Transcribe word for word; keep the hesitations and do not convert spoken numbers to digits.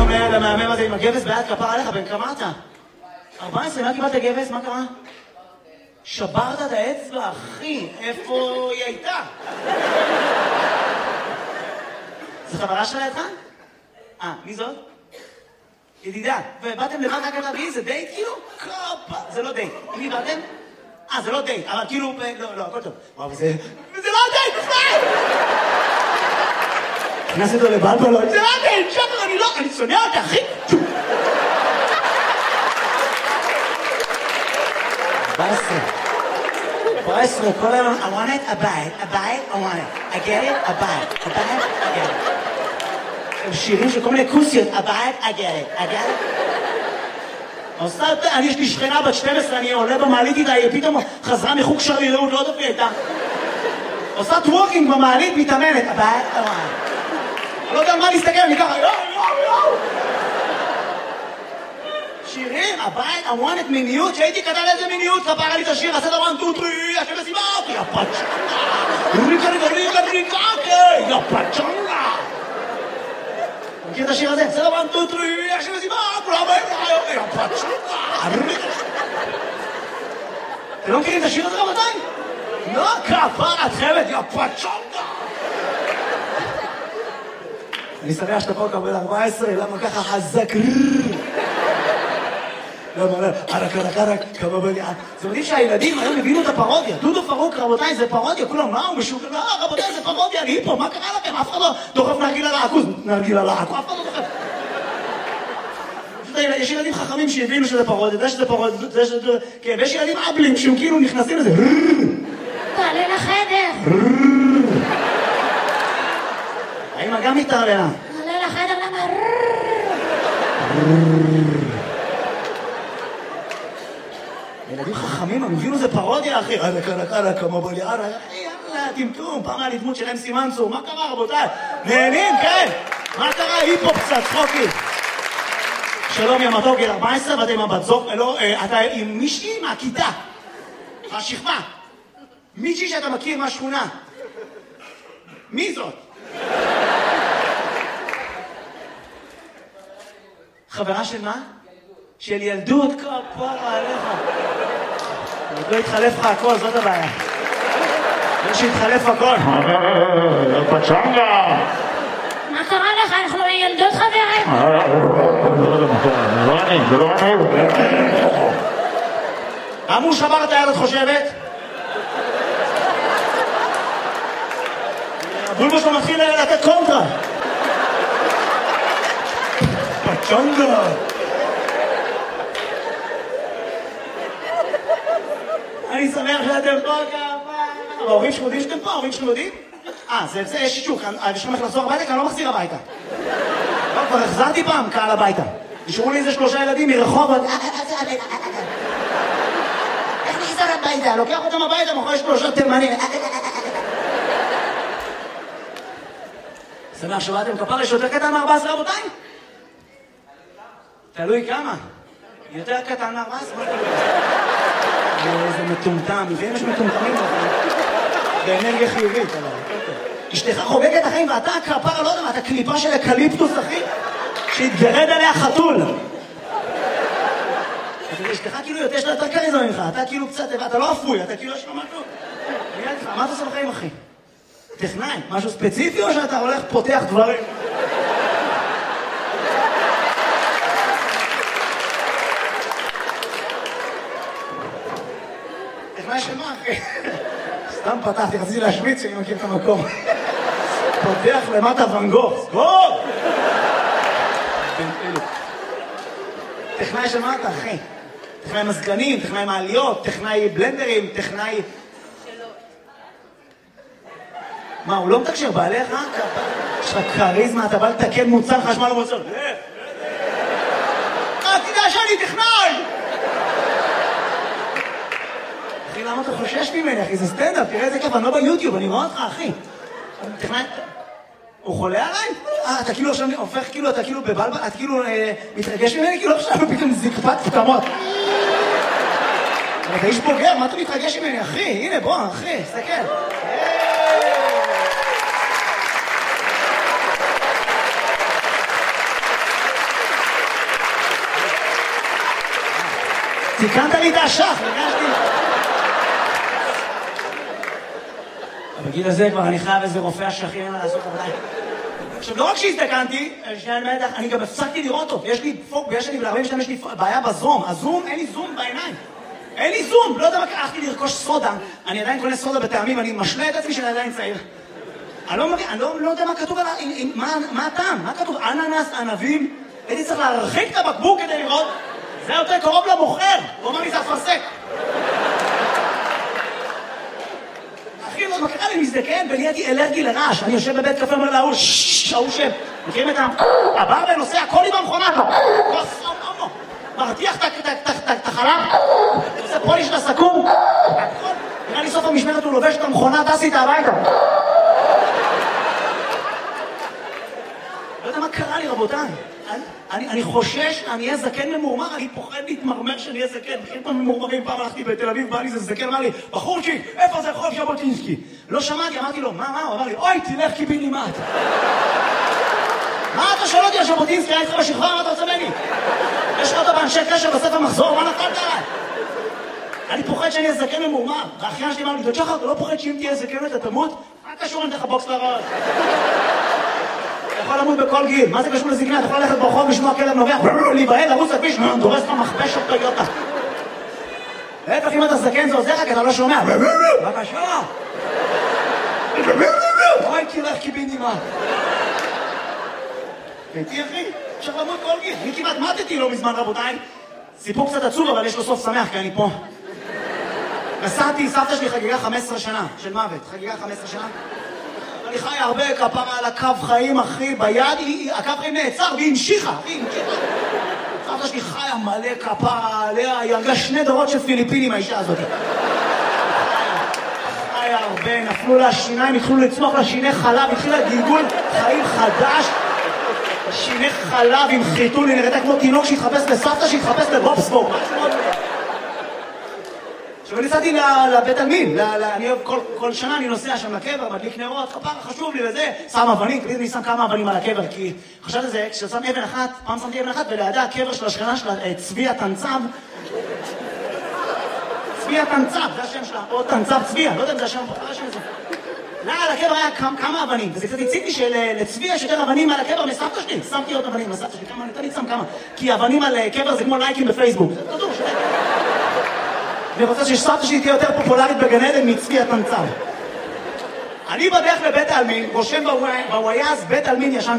שלום לילד המהמם הזה עם הגבס ביד, כפר עליך, בן כמה אתה? ארבע עשרה, מה קיבלת גבס? מה קרה? שברת את האצבע, אחי, איפה היא הייתה? זו חברה שלה איתך? אה, מי זאת? ידידה, ובאתם לבד רק אתה והיא, זה דייט כאילו? קופה, זה לא דייט. עם מי באתם? אה, זה לא דייט, אבל כאילו, לא, לא, הכל טוב. וואו, זה... זה לא דייט בכלל! נכנס אותו לבלבלות, זה לא דייט, שפר, אני לא, אני שונא אותה, אחי! ארבע עשרה. ארבע עשרה, כל היום, I want it, I buy it, I buy it, I want it. I get it, I buy it, I buy it, I get it. הם שירים של כל מיני כוסיות, I buy it, I get it, I get it. עושה, אני יש לי שכנה בת שתים עשרה, אני עולה במעלית איתה, היא פתאום חזרה מחוג שרירות, לא יודעת מי הייתה. עושה טוורקינג במעלית, מתאמנת, I buy it, I want it. אני לא יודע על מה להסתכל, אני ככה, יואו, יואו, יואו. שירים, הבית, I want it מיניות, שהייתי כתב איזה מיניות, ספר לי את השיר, עשה דבר טו טרי, השם מסיבה אותי, יא פצ'נגה, ריקה ריקה ריקה ריקה, יא פצ'נגה. מכיר את השיר הזה? עשה דבר טו טרי, השם מסיבה, כולם באים לך, יא פצ'נגה, ריקה. אתם לא מכירים את השיר הזה רבותיים? לא, כפר את חמת, יא פצ'נגה. אני שמח שאתה פה קבל ארבע עשרה, למה ככה חזק למה לא, ערק ערק ערק, כמה בליעה. זה מדהים שהילדים היום הבינו את הפרודיה. דודו פרוק, רבותיי, זה פרודיה. כולם, מה הוא משוגע? לא, רבותיי, זה פרודיה, אני פה, מה קרה לכם? אף אחד לא דוחף נרגילה לעכוז. נרגילה לעכוז, אף אחד לא דוחף. יש ילדים חכמים שהבינו שזה פרודיה, זה שזה פרודיה, זה שזה... כן, ויש ילדים אבלים שהם כאילו נכנסים לזה. תעלה לחדר. האמא גם מתערלה. תעלה לחדר, למה? ילדים חכמים, הם הבינו זה פרודיה, אחי. ערק, ערק, ערק, כמה בלי ערק. יאללה, טמטום, פעם היה לי דמות של אמסי מנצור. מה קרה, רבותיי? נהנים, כן? מה קרה? היפו קצת, צחוקי. שלום, יא מתוק, גיל ארבע עשרה, ואתה עם הבת זוג, לא, אתה עם מישהי מהכיתה. השכבה. מישהי שאתה מכיר מהשכונה. מי זאת? חברה של מה? של ילדות, כפרה עליך. עוד לא התחלף לך הכל, זאת הבעיה. לא שהתחלף הכל. פצ'נגה! מה קרה לך? אנחנו ילדות חברים. זה לא אני, זה לא אני. אמרו שבר את היד, את חושבת? הבולבו שלו מתחיל לתת קונטרה. פצ'נגה! אני שמח שאתם פה כמה... ההורים שלכם יודעים שאתם פה? ההורים שלכם יודעים? אה, זה יש שישוק, אני שלכם איך לחזור הביתה, כי אני לא מחזיר הביתה. לא, כבר החזרתי פעם קהל הביתה. נשארו לי איזה שלושה ילדים מרחוב... איך נחזור הביתה? לוקח אותם הביתה, מוכר שלושה תימנים. שמח שבאתם כפר, יש יותר קטן מארבע עשרה רבותיים? תלוי כמה. יותר קטן מארבע עשרה? איזה מטומטם, ואם יש מטומטמים באנרגיה חיובית, אשתך חוגגת החיים ואתה כפרה, לא יודע מה, אתה קליפה של אקליפטוס, אחי, שהתגרד עליה חתול. אשתך כאילו יותר שלה יותר קריזמה ממך, אתה כאילו קצת, אתה לא אפוי, אתה כאילו יש לו משהו. מה אתה עושה בחיים, אחי? טכנאי, משהו ספציפי או שאתה הולך פותח דברים? טכנאי של מה, אחי? סתם פתחתי, רציתי להשמיץ שאני מכיר את המקום. פותח למטה ון גוך. סגור! טכנאי של מה אתה, אחי? טכנאי מזגנים, טכנאי מעליות, טכנאי בלנדרים, טכנאי... מה, הוא לא מתקשר בעליך? יש לך קריזמה, אתה בא לתקן מוצר חשמל ומוצר. אה, תדע שאני טכנאי! אחי, למה אתה חושש ממני, אחי? זה סטנדאפ, תראה איזה כיף, אני לא ביוטיוב, אני רואה אותך, אחי. טכנאי... הוא חולה עליי? אה, אתה כאילו עכשיו הופך, כאילו, אתה כאילו בבלבל, אתה כאילו מתרגש ממני, כאילו עכשיו פתאום זקפת פתמות. אבל אתה איש בוגר, מה אתה מתרגש ממני, אחי? הנה, בוא, אחי, סתכל. תיקנת לי את השח, הרגשתי. בגיל הזה כבר אני חייב איזה רופא השחים אין מה לעשות עבודה. עכשיו, לא רק שהזדקנתי, אני גם הפסקתי לראות טוב. יש לי פוק, ויש לי ב-ארבעים שתיים, יש לי בעיה בזום. הזום, אין לי זום בעיניים. אין לי זום, לא יודע מה, הלכתי לרכוש סודה. אני עדיין קונה סודה בטעמים, אני משלה את עצמי שאני עדיין צעיר. אני לא מבין, אני לא יודע מה כתוב עליו, מה הטעם? מה כתוב? אננס, ענבים? הייתי צריך להרחיק את הבקבוק כדי לראות. זה יותר קרוב למוכר. הוא אומר לי, זה אפרסק. אחי, לא מקרה לי מזדקן, ונהייתי אלרגי לרעש. אני יושב בבית קפה, אומר להוא, ששש, ההוא שם. מכירים את הבר ונוסע, הכל עם המכונה. מרתיח את החלב, עושה פוליש לסכו"ם. נראה לי סוף המשמרת הוא לובש את המכונה, טס איתה הביתה. לא יודע מה קרה לי, רבותיי. אני חושש, אני אהיה זקן ממורמר, אני פוחד להתמרמר שאני אהיה זקן. בכלל פעם ממורמרים, פעם הלכתי בתל אביב, בא לי זה זקן, אמר לי, בחורצ'יק, איפה זה רחוב ז'בוטינסקי? לא שמעתי, אמרתי לו, מה, מה? הוא אמר לי, אוי, תלך קיבינימט. מה אתה שואל אותי על ז'בוטינסקי? היה איתך בשכבה, מה אתה רוצה ממני? יש לך אותו באנשי קשר בספר מחזור, מה נפלת עליי? אני פוחד שאני אהיה זקן ממורמר. והאחיין שלי אמר לי, דוד שחר, אתה לא פוחד שאם תהיה זקן אתה תמות? מה קשור אני לך בוקס לראות? אתה יכול למות בכל גיל, מה זה קשור לזקנה? אתה יכול ללכת ברחוב, לשמוע כלב נובח, להיבהל, לרוץ לכביש, דורס לך מכבש של טויוטה. להפך, אם אתה זקן זה עוזר לך, כי אתה לא שומע. בבקשה. אוי, תלך קיבינימט. הייתי אחי, אפשר למות כל גיל. אני כמעט מתתי לא מזמן, רבותיי. סיפור קצת עצוב, אבל יש לו סוף שמח, כי אני פה. נסעתי, סבתא שלי חגיגה חמש עשרה שנה, של מוות. חגיגה חמש עשרה שנה. אני חי הרבה כפרה על הקו חיים, אחי, ביד, הקו חיים נעצר, והיא המשיכה, היא המשיכה. סבתא שלי חיה מלא כפרה עליה, היא הרגה שני דורות של פיליפינים, האישה הזאת. חיה הרבה, נפלו לה שיניים, התחילו לצמוח לה שיני חלב, התחילה גלגול חיים חדש. שיני חלב עם חיתול, היא נראתה כמו תינוק שהתחפש לסבתא, שהתחפש לבובסבורג. עכשיו נסעתי לבית עלמין, כל שנה אני נוסע שם לקבר, מדליק נרות, כפרה חשוב לי וזה, שם אבנים, תמיד אני שם כמה אבנים על הקבר, כי חשבתי על זה, כששם אבן אחת, פעם שמתי אבן אחת, ולידה הקבר של השכנה שלה, צבי התנצב, צבי התנצב, זה השם שלה, או תנצב צבי, לא יודע אם זה השם, זה השם הזה. לא, על הקבר היה כמה אבנים, וזה קצת הציג לי שלצבי יש יותר אבנים על הקבר מסבתא שלי, שמתי עוד אבנים לסבתא שלי, כמה, אני תמיד שם כמה, כי אבנים על קבר זה כמו לייקים בפייסבוק, זה כדור, שלי. אני רוצה שסבתא שלי תהיה יותר פופולרית בגן עדן מצבי התנצב. אני בדרך לבית העלמין, רושם בוויאז בית עלמין ישן